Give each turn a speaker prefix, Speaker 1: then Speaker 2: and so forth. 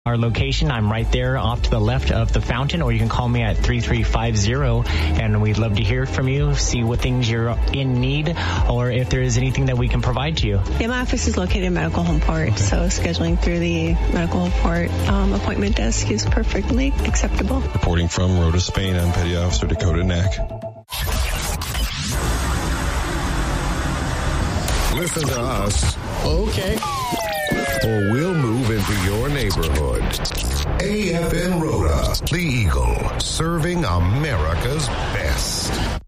Speaker 1: Our location, I'm right there off to the left of the fountain, or you can call me at 3350, and we'd love to hear from you, see what things you're in need, or if there is anything that we can provide to you.
Speaker 2: Yeah, my office is located in Medical Home Port, so scheduling through the Medical Home Port appointment desk is perfectly acceptable.
Speaker 3: Reporting from Rhoda Spain, I'm Petty Officer Dakota Knack.
Speaker 4: Listen to us.
Speaker 5: Okay.
Speaker 4: Or we'll move into your neighborhood. AFN Rhoda, the Eagle, serving America's best.